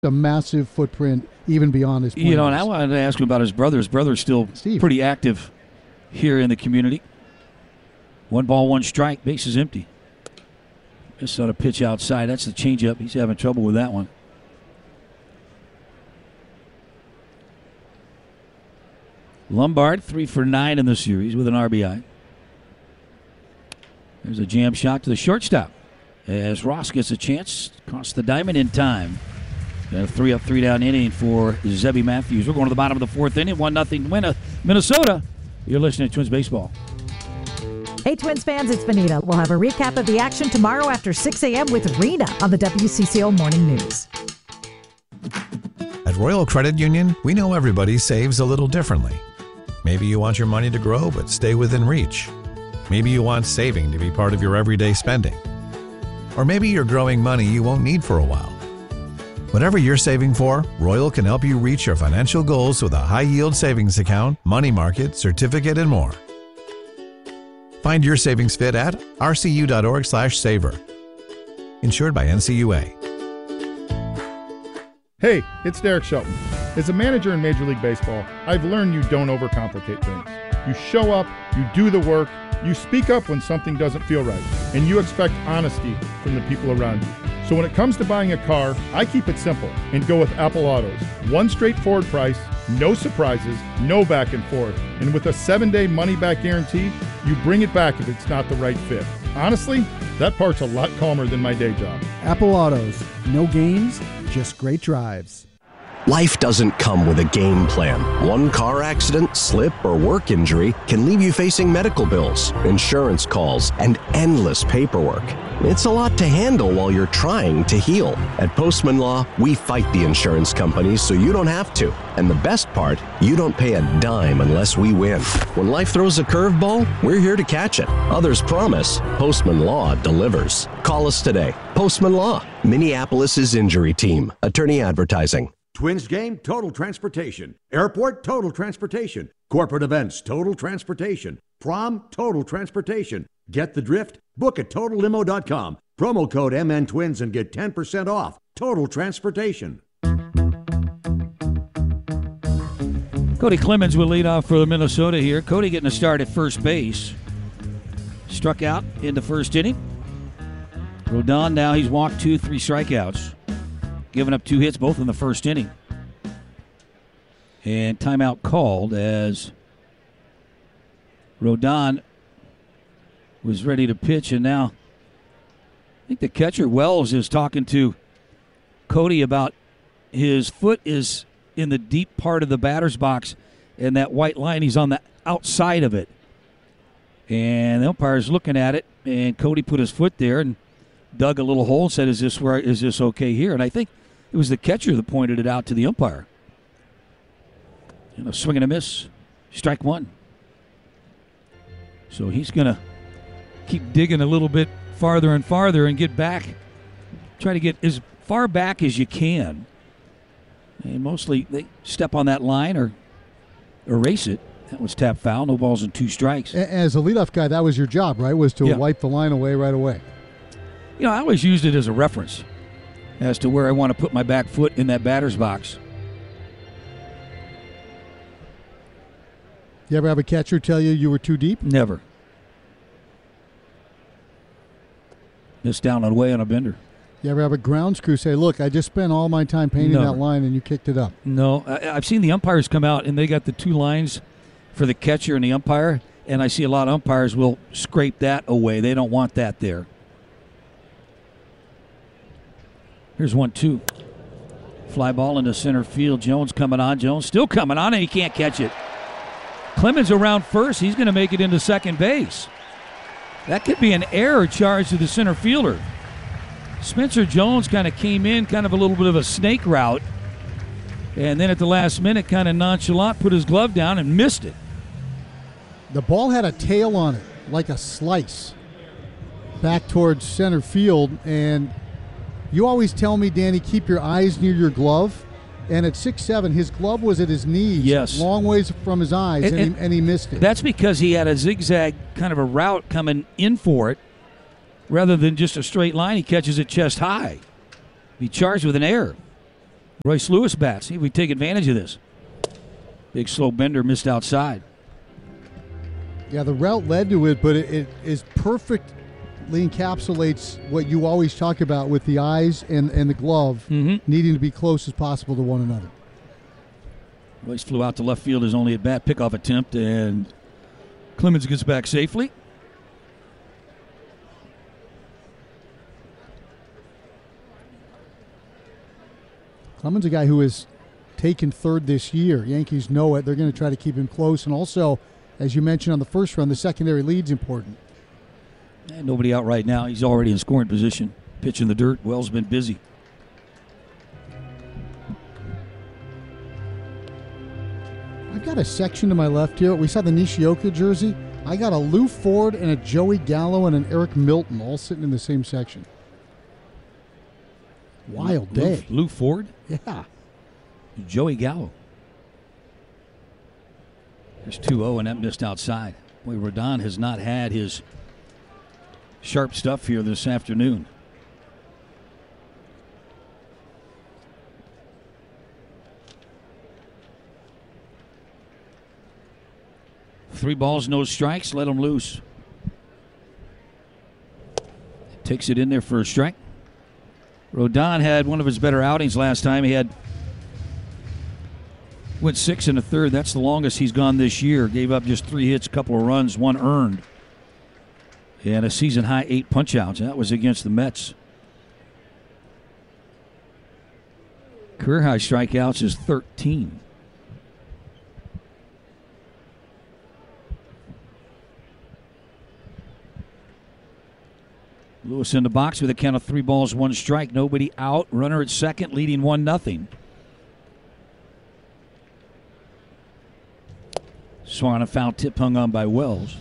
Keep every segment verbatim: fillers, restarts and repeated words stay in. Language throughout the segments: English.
a massive footprint even beyond his players. You know, and I wanted to ask him about his brother. His brother's still Steve. pretty active here in the community. One ball, one strike. Base is empty. Just on a pitch outside. That's the changeup. He's having trouble with that one. Lombard, three for nine in the series with an R B I. There's a jam shot to the shortstop as Ross gets a chance across the diamond in time. A three up, three down inning for Zebby Matthews. We're going to the bottom of the fourth inning. one nothing win of Minnesota. You're listening to Twins Baseball. Hey, Twins fans, it's Benita. We'll have a recap of the action tomorrow after six a.m. with Rena on the W C C O Morning News. At Royal Credit Union, we know everybody saves a little differently. Maybe you want your money to grow but stay within reach. Maybe you want saving to be part of your everyday spending. Or maybe you're growing money you won't need for a while. Whatever you're saving for, Royal can help you reach your financial goals with a high-yield savings account, money market, certificate, and more. Find your savings fit at rcu.org slash saver. Insured by N C U A. Hey, it's Derek Shelton. As a manager in Major League Baseball, I've learned you don't overcomplicate things. You show up, you do the work, you speak up when something doesn't feel right, and you expect honesty from the people around you. So when it comes to buying a car, I keep it simple and go with Apple Autos. One straightforward price, no surprises, no back and forth. And with a seven-day money-back guarantee, you bring it back if it's not the right fit. Honestly, that part's a lot calmer than my day job. Apple Autos. No games, just great drives. Life doesn't come with a game plan. One car accident, slip, or work injury can leave you facing medical bills, insurance calls, and endless paperwork. It's a lot to handle while you're trying to heal. At Postman Law, we fight the insurance companies so you don't have to. And the best part, you don't pay a dime unless we win. When life throws a curveball, we're here to catch it. Others promise, Postman Law delivers. Call us today. Postman Law, Minneapolis' injury team. Attorney Advertising. Twins game, Total Transportation. Airport, Total Transportation. Corporate events, Total Transportation. Prom, Total Transportation. Get the drift? Book at total limo dot com. Promo code M N Twins and get ten percent off. Total Transportation. Cody Clemens will lead off for Minnesota here. Cody getting a start at first base. Struck out in the first inning. Rodon now, he's walked two, three strikeouts. Giving up two hits, both in the first inning. And timeout called as Rodon was ready to pitch, and now I think the catcher, Wells, is talking to Cody about his foot is in the deep part of the batter's box, and that white line, he's on the outside of it. And the umpire's looking at it, and Cody put his foot there and dug a little hole and said, is this where is this okay here? And I think it was the catcher that pointed it out to the umpire. And a swing and a miss. Strike one. So he's going to keep digging a little bit farther and farther and get back. Try to get as far back as you can. And mostly they step on that line or erase it. That was tap foul. No balls and two strikes. As a leadoff guy, that was your job, right? Was to yeah. wipe the line away right away. You know, I always used it as a reference as to where I want to put my back foot in that batter's box. You ever have a catcher tell you you were too deep? Never. Missed down and away on a bender. You ever have a grounds crew say, look, I just spent all my time painting Never. that line and you kicked it up? No. I, I've seen the umpires come out and they got the two lines for the catcher and the umpire, and I see a lot of umpires will scrape that away. They don't want that there. Here's one, two. Fly ball into center field. Jones coming on. Jones still coming on, and he can't catch it. Clemens around first. He's going to make it into second base. That could be an error charge to the center fielder. Spencer Jones kind of came in, kind of a little bit of a snake route, and then at the last minute, kind of nonchalant, put his glove down and missed it. The ball had a tail on it, like a slice, back towards center field, and you always tell me, Danny, keep your eyes near your glove. And at six seven, his glove was at his knees, yes. long ways from his eyes, and, and, he, and he missed it. That's because he had a zigzag kind of a route coming in for it. Rather than just a straight line, he catches it chest high. He charged with an error. Royce Lewis bats. See if we take advantage of this. Big slow bender missed outside. Yeah, the route led to it, but it, it is perfectly encapsulates what you always talk about with the eyes and, and the glove mm-hmm. needing to be close as possible to one another. Royce flew out to left field, his only at-bat pickoff attempt, and Clemens gets back safely. Clemens, a guy who has taken third this year. Yankees know it. They're going to try to keep him close. And also, as you mentioned on the first run, the secondary lead's important. And nobody out right now. He's already in scoring position. Pitch in the dirt. Wells been busy. I've got a section to my left here. We saw the Nishioka jersey. I got a Lou Ford and a Joey Gallo and an Eric Milton all sitting in the same section. Wild Lou, day. Lou Ford? Yeah. Joey Gallo. There's two oh, and that missed outside. Boy, Rodon has not had his sharp stuff here this afternoon. Three balls, no strikes. Let him loose. Takes it in there for a strike. Rodon had one of his better outings last time. He had went six and a third. That's the longest he's gone this year. Gave up just three hits, a couple of runs, one earned. And a season-high eight punch-outs. That was against the Mets. Career-high strikeouts is thirteen. Lewis in the box with a count of three balls, one strike. Nobody out. Runner at second, leading one nothing. Swan, a foul tip hung on by Wells.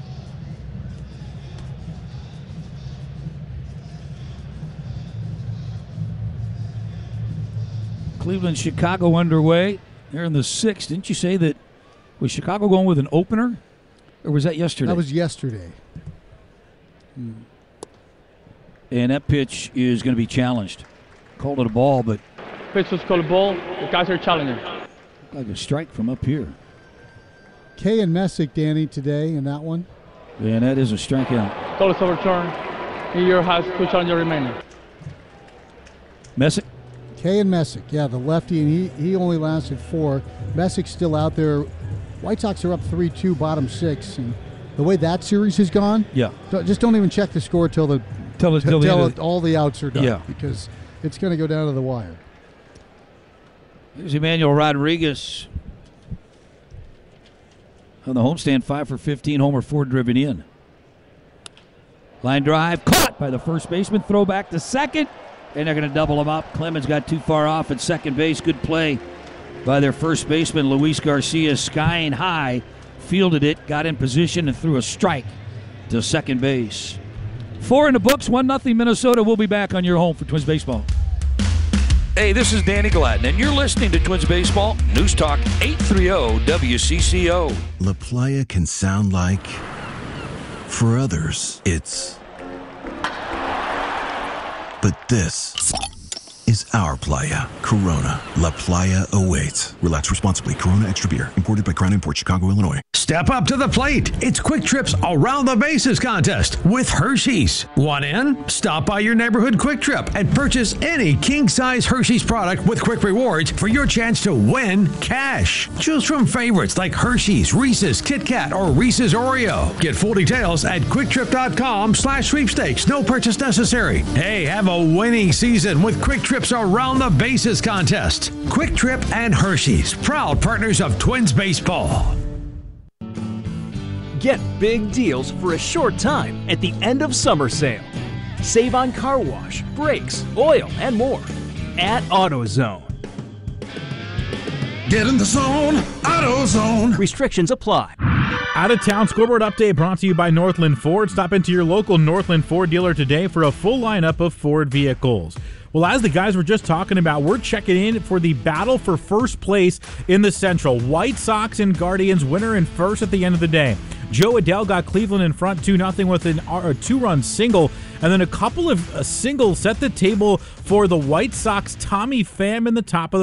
Cleveland, Chicago underway. They're in the sixth. Didn't you say that? Was Chicago going with an opener? Or was that yesterday? That was yesterday. Hmm. And that pitch is going to be challenged. Called it a ball, but... Pitch was called a ball. The guys are challenging. Like a strike from up here. Kay and Messick, Danny, today in that one. And that is a strikeout. Call is overturned. New York has two challenges remaining. Messick? Kay and Messick, yeah, the lefty, and he, he only lasted four. Messick's still out there. White Sox are up three two, bottom six. And the way that series has gone, yeah, just don't even check the score till the till, the, till, till the all the outs are done. Yeah. Because it's going to go down to the wire. Here's Emmanuel Rodriguez on the homestand, five for fifteen, homer four driven in. Line drive caught by the first baseman. Throw back to second, and they're going to double him up. Clemens got too far off at second base. Good play by their first baseman, Luis Garcia, skying high, fielded it, got in position, and threw a strike to second base. Four in the books, one nothing Minnesota. We'll be back on your home for Twins Baseball. Hey, this is Danny Gladden, and you're listening to Twins Baseball, News Talk eight thirty W C C O. La Playa can sound like, for others, it's... But this is our playa. Corona. La Playa awaits. Relax responsibly. Corona Extra Beer. Imported by Crown Imports, Chicago, Illinois. Step up to the plate. It's Quick Trip's Around the Bases contest with Hershey's. Want in? Stop by your neighborhood Quick Trip and purchase any king-size Hershey's product with Quick Rewards for your chance to win cash. Choose from favorites like Hershey's, Reese's, Kit Kat, or Reese's Oreo. Get full details at quicktrip.com slash sweepstakes. No purchase necessary. Hey, have a winning season with Quick Trip's Around the Bases contest. Quick Trip and Hershey's, proud partners of Twins Baseball. Get big deals for a short time at the end of summer sale. Save on car wash, brakes, oil, and more at AutoZone. Get in the zone, AutoZone. Restrictions apply. Out of town scoreboard update brought to you by Northland Ford. Stop into your local Northland Ford dealer today for a full lineup of Ford vehicles. Well, as the guys were just talking about, we're checking in for the battle for first place in the Central. White Sox and Guardians, winner and first at the end of the day. Joe Adell got Cleveland in front two nothing with an, a two-run single, And then a couple of uh, singles set the table for the White Sox. Tommy Pham in the top of the